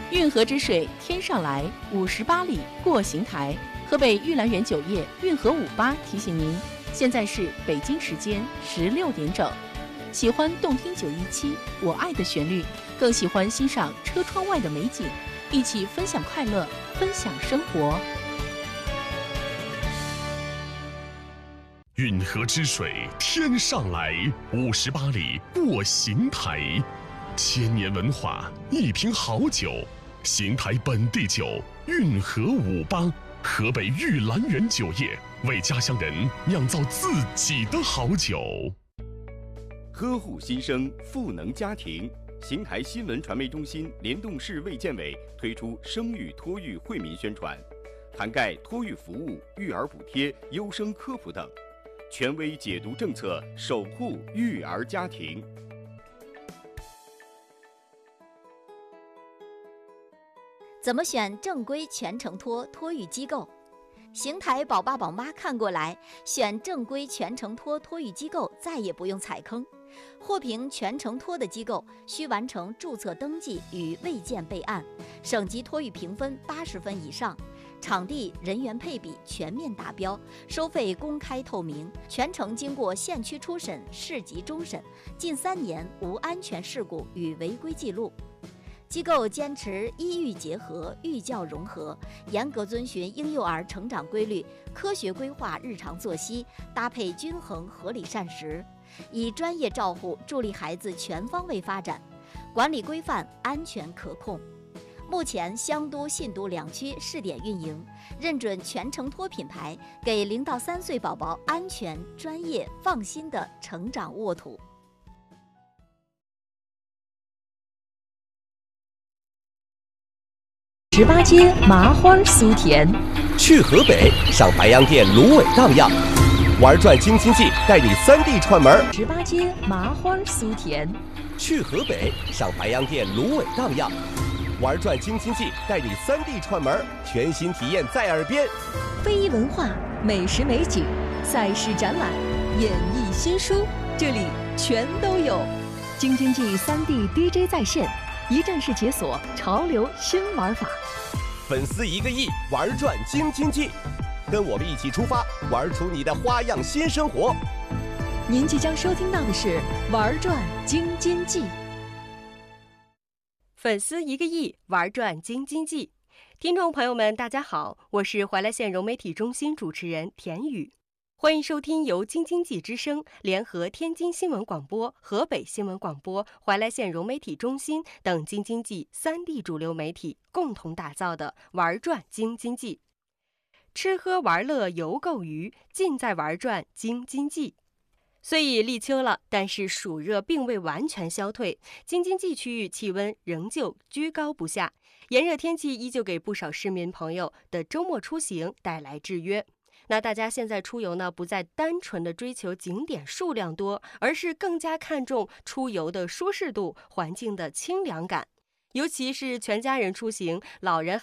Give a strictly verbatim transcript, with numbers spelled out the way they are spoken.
运河之水天上来，五十八里过邢台。河北玉兰园酒业运河五八提醒您，现在是北京时间十六点整。喜欢动听九一七我爱的旋律，更喜欢欣赏车窗外的美景，一起分享快乐，分享生活。 运河之水天上来，五十八里过邢台。千年文化，一瓶好酒，邢台本地酒，运河五八，河北玉兰园酒业为家乡人酿造自己的好酒。 呵护新生，赋能家庭。邢台新闻传媒中心联动市卫健委推出生育托育惠民宣传，涵盖托育服务、育儿补贴、优生科普等，权威解读政策，守护育儿家庭。 怎么选正规全程托托育机构？邢台宝爸宝妈看过来，选正规全程托托育机构再也不用踩坑。获评全程托的机构需完成注册登记与卫健备案，省级托育评分八十分以上，场地人员配比全面达标，收费公开透明，全程经过县区初审、市级终审，近三年无安全事故与违规记录。机构坚持医育结合、育教融合，严格遵循婴幼儿成长规律，科学规划日常作息，搭配均衡合理膳食，以专业照护助力孩子全方位发展，管理规范、安全可控。目前湘都、信都两区试点运营，认准全程托品牌，给零到三岁宝宝安全、专业、放心的成长沃土。 十八街麻花酥甜， 去河北上白洋淀芦苇荡漾，玩转京津冀带你三地串门。 十八街麻花酥甜， 去河北上白洋淀芦苇荡漾，玩转京津冀带你三地串门，全新体验在耳边。 非遗文化、美食美景、赛事展览、演艺新书，这里全都有。京津冀三 D D J 在线，一站式解锁潮流新玩法。 粉丝一个亿，玩转京津冀，跟我们一起出发，玩出你的花样新生活。 您即将收听到的是《玩转京津冀》。 粉丝一个亿，玩转京津冀。听众朋友们，大家好，我是怀来县融媒体中心主持人田宇，欢迎收听由京津冀之声联合天津新闻广播、河北新闻广播、怀来县融媒体中心等京津冀三地主流媒体共同打造的《玩转京津冀》。吃喝玩乐游购娱，尽在玩转京津冀。虽已立秋了，但是暑热并未完全消退，京津冀区域气温仍旧居高不下，炎热天气依旧给不少市民朋友的周末出行带来制约。那大家现在出游呢，不再单纯的追求景点数量多，而是更加看重出游的舒适度、环境的清凉感。尤其是全家人出行，老人